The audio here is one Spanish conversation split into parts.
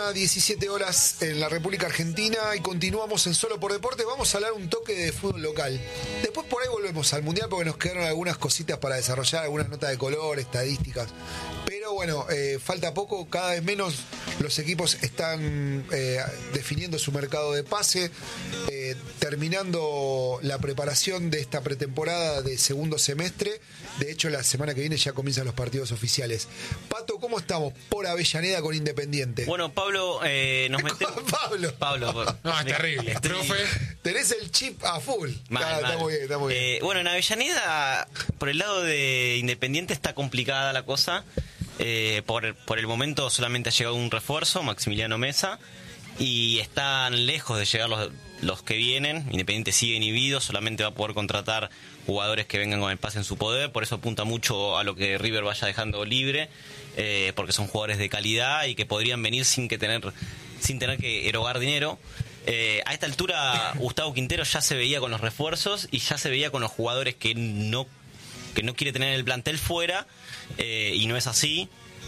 mañana, 17 horas en la República Argentina y continuamos en Solo por Deporte. Vamos a hablar un toque de fútbol local. Después por ahí volvemos al Mundial porque nos quedaron algunas cositas para desarrollar, algunas notas de color, estadísticas. Pero bueno, falta poco, cada vez menos los equipos están definiendo su mercado de pase, terminando la preparación de esta pretemporada de segundo semestre. De hecho, la semana que viene ya comienzan los partidos oficiales. Pato, ¿cómo estamos? Por Avellaneda con Independiente. Bueno, Pablo, nos metemos... Pablo. No, es terrible. Profe. Tenés el chip a full. Mal. Está muy bien, está muy bien. Bueno, en Avellaneda, por el lado de Independiente está complicada la cosa. Por el momento solamente ha llegado un refuerzo, Maximiliano Mesa, y están lejos de llegar los que vienen. Independiente sigue inhibido, solamente va a poder contratar jugadores que vengan con el pase en su poder, por eso apunta mucho a lo que River vaya dejando libre, porque son jugadores de calidad y que podrían venir sin tener que erogar dinero. A esta altura Gustavo Quintero ya se veía con los refuerzos y ya se veía con los jugadores que no quiere tener el plantel fuera, y no es así.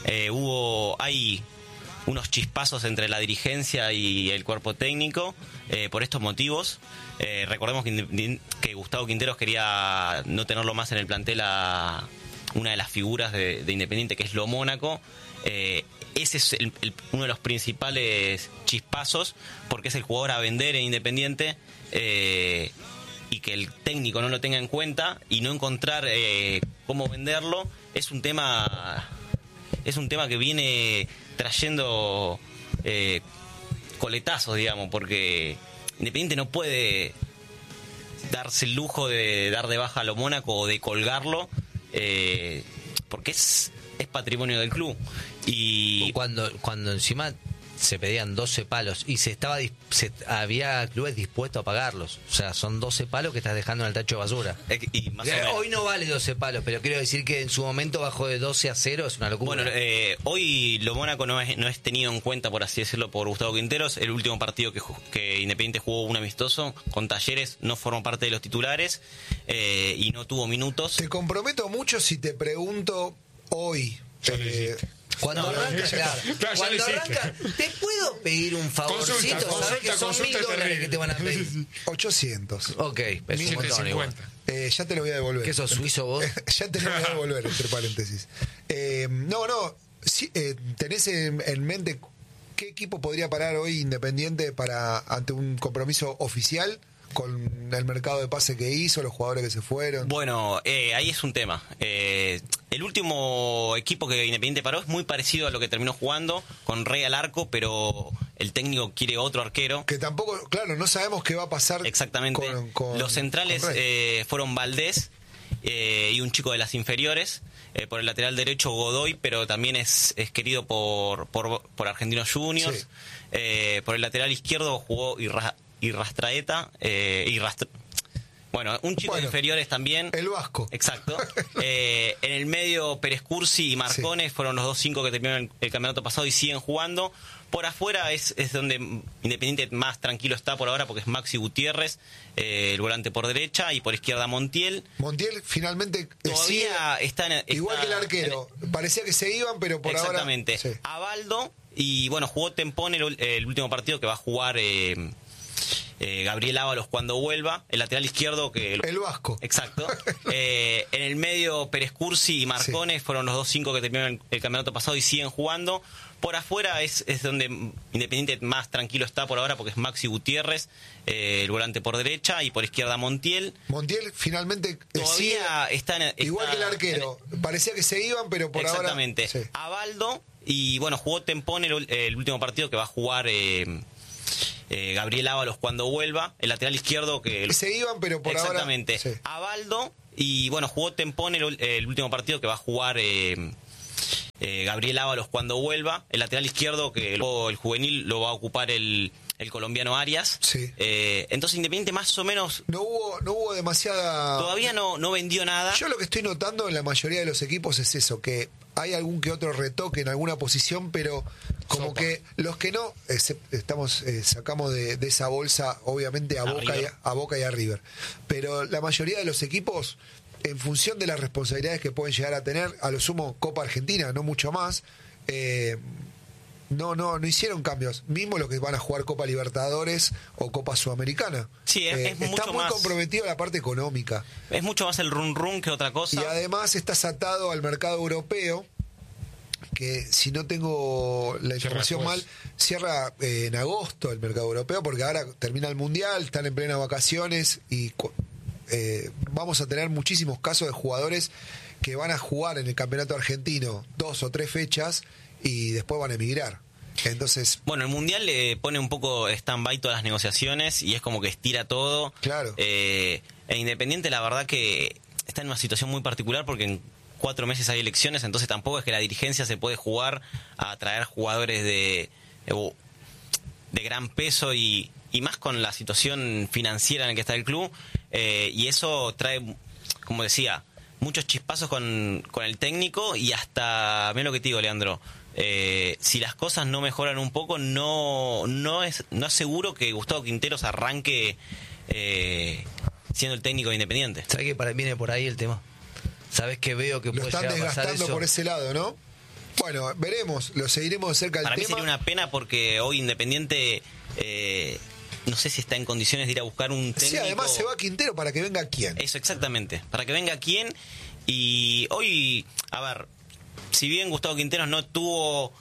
Hay unos chispazos entre la dirigencia y el cuerpo técnico por estos motivos. Recordemos que Gustavo Quinteros quería no tenerlo más en el plantel a una de las figuras de Independiente, que es Lo Mónaco. Ese es uno de los principales chispazos, porque es el jugador a vender en Independiente, y que el técnico no lo tenga en cuenta y no encontrar cómo venderlo es un tema que viene trayendo coletazos, digamos, porque Independiente no puede darse el lujo de dar de baja a Lo Mónaco o de colgarlo, porque es patrimonio del club. Y cuando encima se pedían 12 palos y había clubes dispuestos a pagarlos. O sea, son 12 palos que estás dejando en el tacho de basura. Y más o menos. Hoy no vale 12 palos, pero quiero decir que en su momento bajó de 12 a 0, es una locura. Bueno, hoy Lo Mónaco no es tenido en cuenta, por así decirlo, por Gustavo Quinteros. El último partido que Independiente jugó, un amistoso con Talleres, no formó parte de los titulares, y no tuvo minutos. Te comprometo mucho si te pregunto hoy. Cuando arranca, cuando arranca, ¿te puedo pedir un favorcito? ¿Sabes que son $1.000 que te van a pedir? 800. Ok, es un montón igual. Ya te lo voy a devolver. ¿Qué sos, suizo vos? Ya te lo voy a devolver, entre paréntesis. Sí, ¿tenés en mente qué equipo podría parar hoy Independiente ante un compromiso oficial con el mercado de pase que hizo, los jugadores que se fueron? Bueno, ahí es un tema. El último equipo que Independiente paró es muy parecido a lo que terminó jugando, con Rey al arco, pero el técnico quiere otro arquero. Que tampoco, claro, no sabemos qué va a pasar. Exactamente. Los centrales fueron Valdés y un chico de las inferiores. Por el lateral derecho Godoy, pero también es querido por Argentinos Juniors. Sí. Por el lateral izquierdo jugó Irrastraeta, bueno, un chico de inferiores también. El vasco. Exacto. En el medio, Pérez Cursi y Marcones fueron los 2-5 que terminaron el campeonato pasado y siguen jugando. Por afuera es donde Independiente más tranquilo está por ahora, porque es Maxi Gutiérrez, el volante por derecha, y por izquierda Montiel. Montiel finalmente todavía está igual que el arquero. Parecía que se iban, pero por exactamente. Ahora... Exactamente. Abaldo, y bueno, jugó Tempón el último partido que va a jugar... Gabriel Ábalos cuando vuelva, el lateral izquierdo el vasco. Exacto. En el medio, Pérez Cursi y Marcones fueron los 2-5 que terminaron el campeonato pasado y siguen jugando. Por afuera es donde Independiente más tranquilo está por ahora, porque es Maxi Gutiérrez, el volante por derecha, y por izquierda Montiel. Montiel finalmente todavía está igual que el arquero. Parecía que se iban, pero por exactamente. Ahora... Exactamente. Abaldo, y bueno, jugó Tempón el último partido que va a jugar... Gabriel Ábalos cuando vuelva, el lateral izquierdo se iban, pero por exactamente. Ahora... Exactamente. Abaldo, y bueno, jugó Tempón el último partido que va a jugar Gabriel Ábalos cuando vuelva, el lateral izquierdo el juvenil lo va a ocupar el colombiano Arias. Sí. Entonces Independiente más o menos no hubo demasiada... Todavía no vendió nada. Yo lo que estoy notando en la mayoría de los equipos es eso, que hay algún que otro retoque en alguna posición, pero como que los que no sacamos de esa bolsa obviamente a Boca y a River, pero la mayoría de los equipos, en función de las responsabilidades que pueden llegar a tener, a lo sumo Copa Argentina, no mucho más, no hicieron cambios. Mismo los que van a jugar Copa Libertadores o Copa Sudamericana. Sí, es mucho está muy más comprometido la parte económica. Es mucho más el run que otra cosa. Y además estás atado al mercado europeo, que si no tengo la información mal, cierra en agosto el mercado europeo, porque ahora termina el Mundial, están en plenas vacaciones y vamos a tener muchísimos casos de jugadores que van a jugar en el campeonato argentino 2 o 3 fechas y después van a emigrar. Entonces, bueno, el Mundial le pone un poco stand-by todas las negociaciones y es como que estira todo. Claro. E Independiente, la verdad que está en una situación muy particular porque en 4 meses hay elecciones, entonces tampoco es que la dirigencia se puede jugar a traer jugadores de gran peso y más con la situación financiera en la que está el club, y eso trae, como decía, muchos chispazos con el técnico y hasta, mira lo que te digo, Leandro, si las cosas no mejoran un poco, no es seguro que Gustavo Quinteros arranque siendo el técnico de Independiente. ¿Sabes que viene por ahí el tema? ¿Sabes que veo que lo puede están llegar a pasar desgastando eso? por ese lado, ¿no? Bueno, veremos, lo seguiremos de cerca el Para tema. mí sería una pena porque hoy Independiente no sé si está en condiciones de ir a buscar un técnico. Sí, además se va Quintero para que venga quién. Eso, exactamente. Para que venga quién. Y hoy, a ver, si bien Gustavo Quinteros no tuvo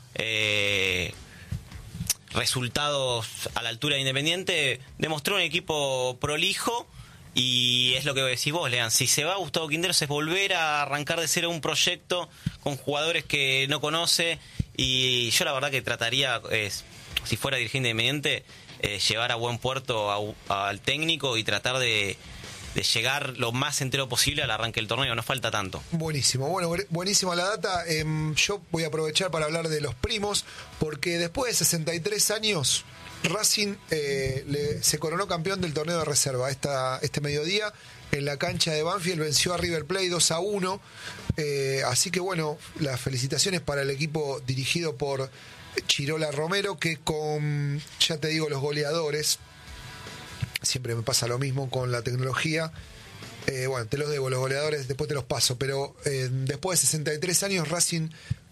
resultados a la altura de Independiente, demostró un equipo prolijo. Y es lo que decís vos, Lean. Si se va Gustavo Quinteros es volver a arrancar de cero un proyecto con jugadores que no conoce. Y yo la verdad que trataría, si fuera dirigente Independiente, llevar a buen puerto al técnico y tratar de llegar lo más entero posible al arranque del torneo. No falta tanto. Buenísimo, bueno, buenísima la data. Yo voy a aprovechar para hablar de los primos, porque después de 63 años... Racing se coronó campeón del torneo de reserva este mediodía en la cancha de Banfield, venció a River Plate 2-1, así que bueno, las felicitaciones para el equipo dirigido por Chirola Romero, que con, ya te digo, los goleadores, siempre me pasa lo mismo con la tecnología. Bueno, te los debo, los goleadores, después te los paso, pero después de 63 años Racing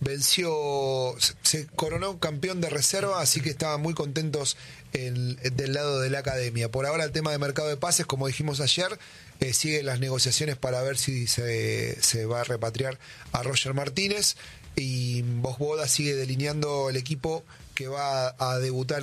se coronó campeón de reserva, así que estaban muy contentos del lado de la academia. Por ahora el tema de mercado de pases, como dijimos ayer, siguen las negociaciones para ver si se va a repatriar a Roger Martínez, y Boda sigue delineando el equipo que va a debutar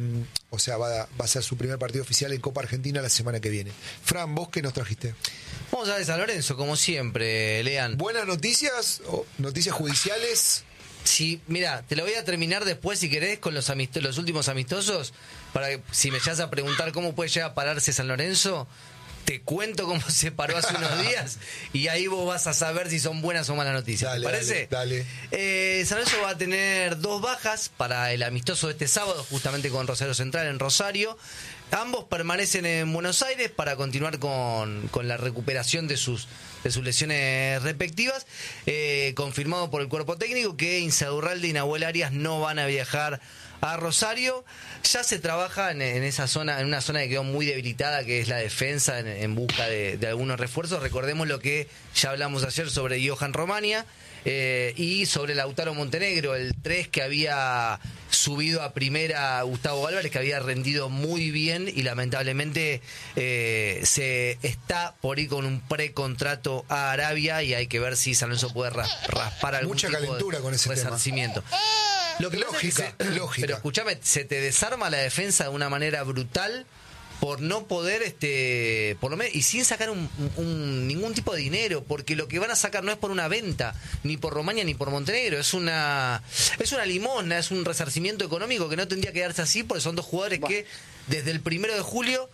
va a ser su primer partido oficial en Copa Argentina la semana que viene. Fran, ¿vos qué nos trajiste? Vamos a ver San Lorenzo, como siempre, Lean. ¿Buenas noticias o noticias judiciales? Sí, mira, te lo voy a terminar después, si querés, con los últimos amistosos, para que, si me llegas a preguntar cómo puede llegar a pararse San Lorenzo, te cuento cómo se paró hace unos días y ahí vos vas a saber si son buenas o malas noticias. Dale, ¿te parece? Dale. San Lorenzo va a tener 2 bajas para el amistoso de este sábado, justamente con Rosario Central en Rosario. Ambos permanecen en Buenos Aires para continuar con la recuperación de sus lesiones respectivas. Confirmado por el cuerpo técnico que Insaurralde y Nahuel Arias no van a viajar a Rosario. Ya se trabaja en esa zona, en una zona que quedó muy debilitada, que es la defensa, en busca de algunos refuerzos. Recordemos lo que ya hablamos ayer sobre Johan Romania y sobre Lautaro Montenegro, el 3 que había subido a primera Gustavo Álvarez, que había rendido muy bien y lamentablemente se está por ir con un precontrato a Arabia, y hay que ver si San Lorenzo puede raspar algún mucha tipo calentura de con ese resarcimiento. Lo que lógica. Pero escúchame, se te desarma la defensa de una manera brutal por no poder, por lo menos, y sin sacar ningún tipo de dinero, porque lo que van a sacar no es por una venta, ni por Romania ni por Montenegro, es una limosna, es un resarcimiento económico que no tendría que darse así, porque son 2 jugadores que desde el 1 de julio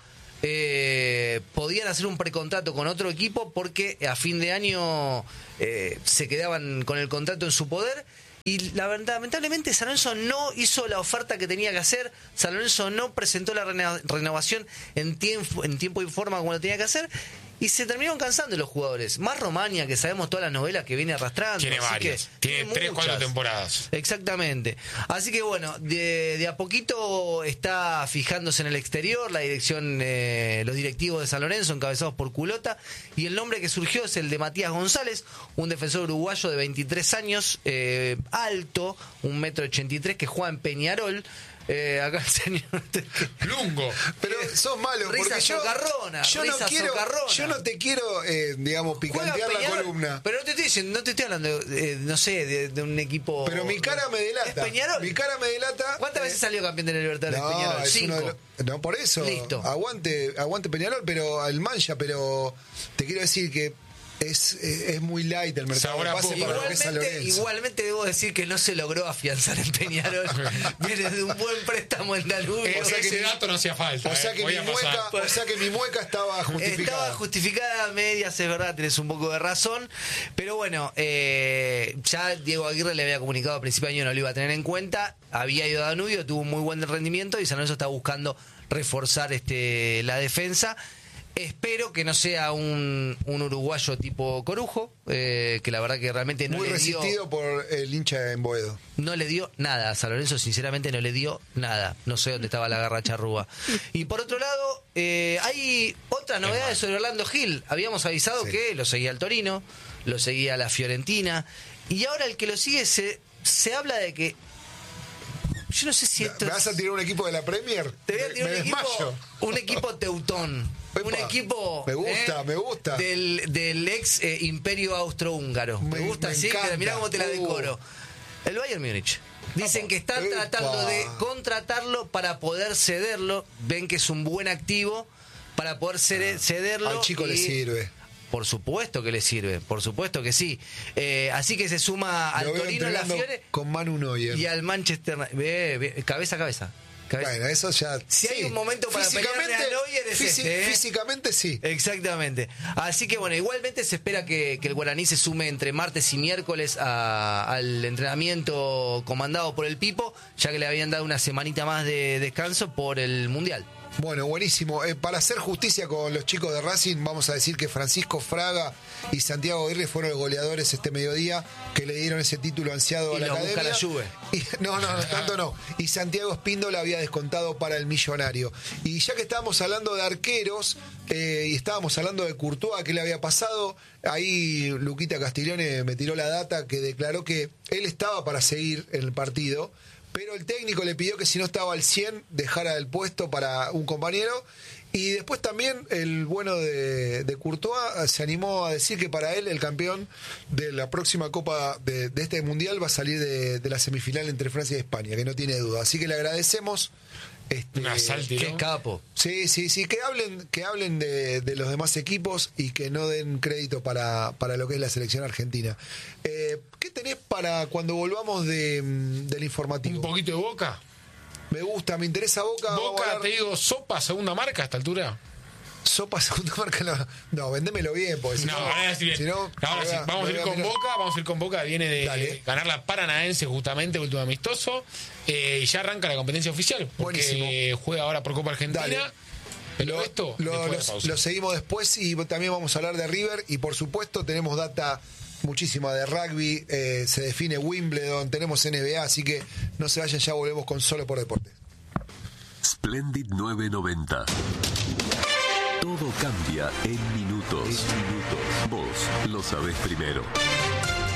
podían hacer un precontrato con otro equipo, porque a fin de año se quedaban con el contrato en su poder. Y lamentablemente San Lorenzo no hizo la oferta que tenía que hacer. San Lorenzo no presentó la renovación en tiempo y forma como lo tenía que hacer. y se terminaron cansando los jugadores. Más Romaña, que sabemos todas las novelas que viene arrastrando. Tiene así varias. que Tiene 3, 4 temporadas. Exactamente. Así que bueno, de a poquito está fijándose en el exterior la dirección, los directivos de San Lorenzo, encabezados por Culota, y el nombre que surgió es el de Matías González, un defensor uruguayo de 23 años, alto, 1,83 m, que juega en Peñarol. Acá el señor Lungo. Pero sos malo, risa porque socarrona, yo no te quiero, digamos, picantear la columna. Pero no te estoy diciendo, no te estoy hablando, no sé, de un equipo. Pero mi cara me delata. ¿Es Peñarol? Mi cara me delata. ¿Cuántas veces salió campeón de la Libertadores Peñarol? 5. No, por eso. Listo. Aguante Peñarol, pero al Mancha, pero te quiero decir que es muy light el mercado de pase para lo que es San Lorenzo. Igualmente debo decir que no se logró afianzar en Peñarol. Viene de un buen préstamo en Danubio. O sea que ese dato no hacía falta. O sea que mi mueca estaba justificada. Estaba justificada a medias, es verdad, tenés un poco de razón. Pero bueno, ya Diego Aguirre le había comunicado a principio de año, no lo iba a tener en cuenta. Había ido a Danubio, tuvo un muy buen rendimiento y San Lorenzo está buscando reforzar la defensa. Espero que no sea un uruguayo tipo Corujo, que la verdad que realmente no muy le dio... Muy resistido por el hincha en Boedo. No le dio nada a San Lorenzo, sinceramente no le dio nada. No sé dónde estaba la garra charrúa. Y por otro lado, hay otras novedades sobre Orlando Gil. Habíamos avisado que lo seguía el Torino, lo seguía la Fiorentina, y ahora el que lo sigue se habla de que... Yo no sé si esto... ¿Me vas a tirar un equipo de la Premier? Te voy a tirar un equipo teutón. Epa, un equipo me gusta del ex imperio austrohúngaro. Me gusta así, que mirá cómo te la decoro. El Bayern Múnich. Dicen que están tratando de contratarlo para poder cederlo. Ven que es un buen activo para poder cederlo. Al chico le sirve. Por supuesto que le sirve, por supuesto que sí. Así que se suma al Torino, la Fiore con Manu Neuer y al Manchester. Cabeza a cabeza. Bueno, eso ya... Si hay un momento para pelearle a Neuer es físicamente sí. Exactamente. Así que bueno, igualmente se espera que el Guaraní se sume entre martes y miércoles al entrenamiento comandado por el Pipo, ya que le habían dado una semanita más de descanso por el Mundial. Bueno, buenísimo. Para hacer justicia con los chicos de Racing, vamos a decir que Francisco Fraga y Santiago Aguirre fueron los goleadores este mediodía que le dieron ese título ansiado a la academia. Busca la Juve. No, tanto no. Y Santiago Espíndola había descontado para el Millonario. Y ya que estábamos hablando de arqueros y estábamos hablando de Courtois, ¿qué le había pasado? Ahí Luquita Castiglione me tiró la data que declaró que él estaba para seguir en el partido, pero el técnico le pidió que si no estaba al 100 dejara el puesto para un compañero. Y después también el bueno de Courtois se animó a decir que para él el campeón de la próxima Copa de este Mundial va a salir de la semifinal entre Francia y España, que no tiene duda. Así que le agradecemos. Qué capo. Sí, que hablen de los demás equipos y que no den crédito para lo que es la selección argentina. ¿Qué tenés para cuando volvamos del informativo? Un poquito de Boca. Me interesa Boca. Boca, te digo, sopa segunda marca a esta altura. Sopa segunda marca, no, vendémelo bien, porque si no, bien. Si no ahora sí, vamos a ir con Boca, viene de ganar la Paranaense justamente, último amistoso, y ya arranca la competencia oficial, porque buenísimo. Juega ahora por Copa Argentina. Dale. Pero lo seguimos después y también vamos a hablar de River y por supuesto tenemos data muchísima de rugby, se define Wimbledon, tenemos NBA, así que no se vayan, ya volvemos con Solo por Deportes. Splendid 990. Todo cambia en minutos. Vos lo sabés primero.